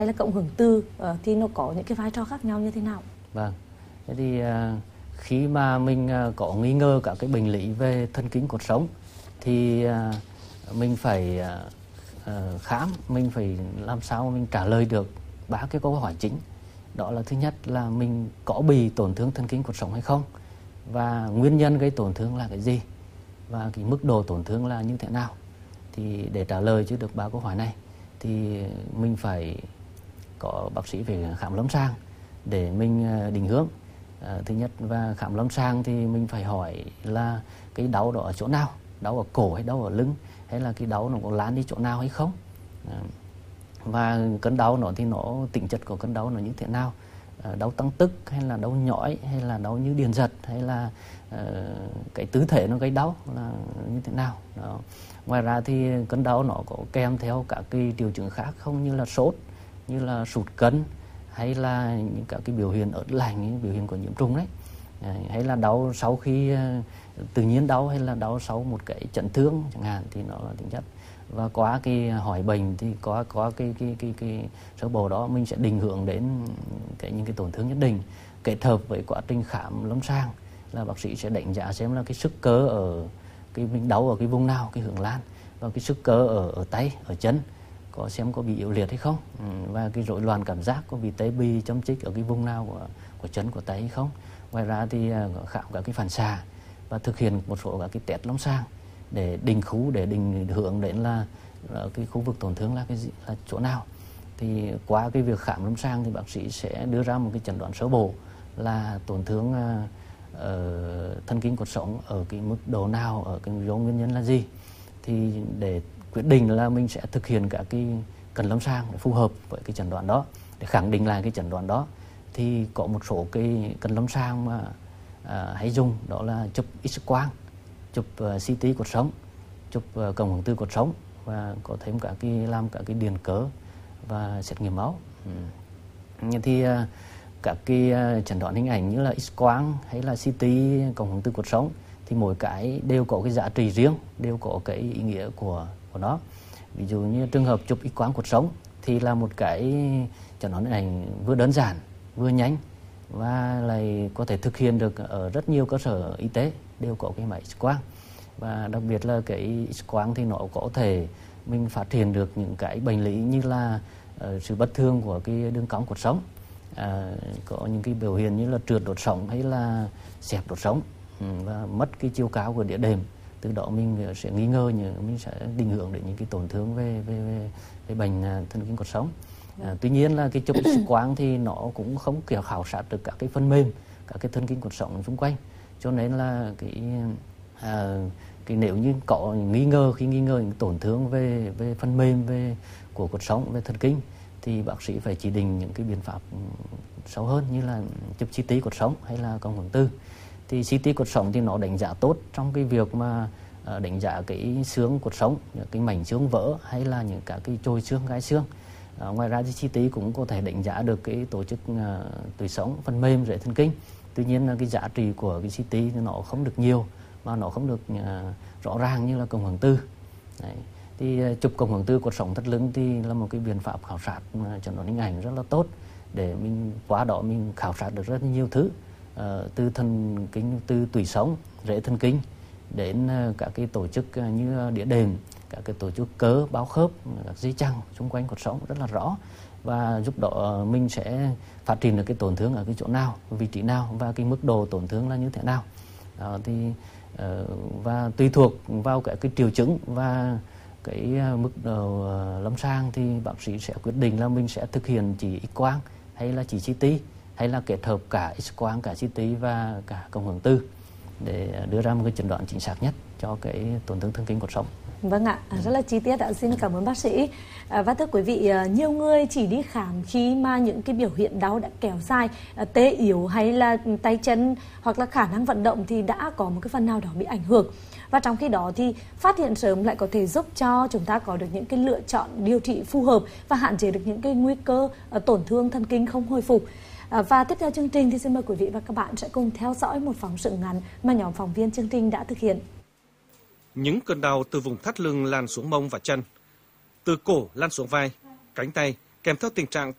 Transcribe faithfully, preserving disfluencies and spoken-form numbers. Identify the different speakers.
Speaker 1: hay là cộng hưởng từ thì nó có những cái vai trò khác nhau như thế nào?
Speaker 2: Vâng, thế thì khi mà mình có nghi ngờ các cái bệnh lý về thần kinh cột sống thì mình phải khám, mình phải làm sao mình trả lời được ba cái câu hỏi chính. Đó là thứ nhất là mình có bị tổn thương thần kinh cột sống hay không, và nguyên nhân gây tổn thương là cái gì, và cái mức độ tổn thương là như thế nào. Thì để trả lời chứ được ba câu hỏi này thì mình phải có bác sĩ về khám lâm sàng để mình định hướng. À, thứ nhất, và khám lâm sàng thì mình phải hỏi là cái đau đó ở chỗ nào, đau ở cổ hay đau ở lưng, hay là cái đau nó có lan đi chỗ nào hay không. À, và cơn đau nó thì nó tính chất của cơn đau nó như thế nào, à, đau tăng tức hay là đau nhói hay là đau như điện giật, hay là uh, cái tư thế nó gây đau là như thế nào đó. Ngoài ra thì cơn đau nó có kèm theo các cái triệu chứng khác không, như là sốt, như là sụt cân, hay là những các cái biểu hiện ớn lạnh, những biểu hiện của nhiễm trùng đấy, à, hay là đau sau khi uh, tự nhiên đau, hay là đau sau một cái chấn thương chẳng hạn, thì nó là tính chất. Và qua cái hỏi bệnh thì có có cái cái cái cái sơ bộ đó mình sẽ định hướng đến cái những cái tổn thương nhất định, kết hợp với quá trình khám lâm sàng là bác sĩ sẽ đánh giá xem là cái sức cơ ở cái mình đau ở cái vùng nào, cái hướng lan, và cái sức cơ ở ở tay, ở chân có xem có bị yếu liệt hay không, ừ, và cái rối loạn cảm giác có bị tê bì, châm chích ở cái vùng nào của của chân, của tay hay không. Ngoài ra thì uh, khám các cái phản xạ và thực hiện một số các cái test lâm sàng để định khu, để định hướng đến là, là cái khu vực tổn thương là cái gì, là chỗ nào. Thì qua cái việc khám lâm sàng thì bác sĩ sẽ đưa ra một cái chẩn đoán sơ bộ là tổn thương uh, uh, thần kinh cột sống ở cái mức độ nào, ở cái do nguyên nhân là gì. Thì để quyết định là mình sẽ thực hiện các cái cần lâm sàng để phù hợp với cái chẩn đoán đó, để khẳng định lại cái chẩn đoán đó. Thì có một số cái cần lâm sàng mà uh, hay dùng, đó là chụp X-quang, chụp uh, xê tê cột sống, chụp uh, cộng hưởng từ cột sống, và có thêm cả cái làm cả cái điện cớ và xét nghiệm máu. Ừ. Thì uh, các cái uh, chẩn đoán hình ảnh như là X-quang hay là xê tê cộng hưởng từ cột sống thì mỗi cái đều có cái giá trị riêng, đều có cái ý nghĩa của của nó. Ví dụ như trường hợp chụp X-quang cột sống thì là một cái chẩn đoán hình ảnh vừa đơn giản, vừa nhanh, và lại có thể thực hiện được ở rất nhiều cơ sở y tế đều có cái máy X-quang. Và đặc biệt là cái X-quang thì nó có thể mình phát hiện được những cái bệnh lý như là uh, sự bất thường của cái đường cong cột sống, uh, có những cái biểu hiện như là trượt đột sống hay là xẹp đột sống, um, và mất cái chiều cao của đĩa đệm. Từ đó mình sẽ nghi ngờ, mình sẽ định hướng đến những cái tổn thương về về về, về bệnh thần kinh cột sống. À, tuy nhiên là cái chụp X-quang thì nó cũng không kiểu khảo sát được các cái phần mềm, các cái thần kinh cột sống xung quanh, cho nên là cái à, cái nếu như có nghi ngờ, khi nghi ngờ những tổn thương về về phần mềm về của cột sống, về thần kinh, thì bác sĩ phải chỉ định những cái biện pháp sâu hơn như là chụp xê tê cột sống hay là cộng hưởng từ. Thì xê tê cột sống thì nó đánh giá tốt trong cái việc mà uh, đánh giá cái xương cột sống, những cái mảnh xương vỡ hay là những cả cái chồi xương, gai xương. Uh, ngoài ra thì xê tê cũng có thể đánh giá được cái tổ chức uh, tủy sống, phần mềm, rễ thần kinh. Tuy nhiên là cái giá trị của cái xê tê thì nó không được nhiều, mà nó không được uh, rõ ràng như là cộng hưởng từ. Đấy. Thì uh, chụp cộng hưởng từ cột sống thắt lưng thì là một cái biện pháp khảo sát uh, chẩn đoán hình ảnh rất là tốt, để mình qua đó mình khảo sát được rất nhiều thứ. Uh, từ thần kinh, từ tủy sống, rễ thần kinh đến uh, các cái tổ chức uh, như đĩa đệm, các cái tổ chức cơ, bao khớp, các dây chằng xung quanh cột sống rất là rõ, và giúp đó uh, mình sẽ phát triển được cái tổn thương ở cái chỗ nào, vị trí nào, và cái mức độ tổn thương là như thế nào. Uh, thì uh, và tùy thuộc vào cái, cái triệu chứng và cái uh, mức độ uh, lâm sàng thì bác sĩ sẽ quyết định là mình sẽ thực hiện chỉ X-quang hay là chỉ xê tê, hay là kết hợp cả X-quang, cả xê tê và cả cộng hưởng từ để đưa ra một cái chẩn đoán chính xác nhất cho cái tổn thương thần kinh cột sống.
Speaker 1: Vâng ạ, rất là chi tiết ạ. Xin cảm ơn bác sĩ. À, và thưa quý vị, nhiều người chỉ đi khám khi mà những cái biểu hiện đau đã kéo dài, tê yếu hay là tay chân hoặc là khả năng vận động thì đã có một cái phần nào đó bị ảnh hưởng. Và trong khi đó thì phát hiện sớm lại có thể giúp cho chúng ta có được những cái lựa chọn điều trị phù hợp và hạn chế được những cái nguy cơ tổn thương thần kinh không hồi phục. À, và tiếp theo chương trình thì xin mời quý vị và các bạn sẽ cùng theo dõi một phóng sự ngắn mà nhóm phóng viên chương trình đã thực hiện.
Speaker 3: Những cơn đau từ vùng thắt lưng lan xuống mông và chân, từ cổ lan xuống vai, cánh tay, kèm theo tình trạng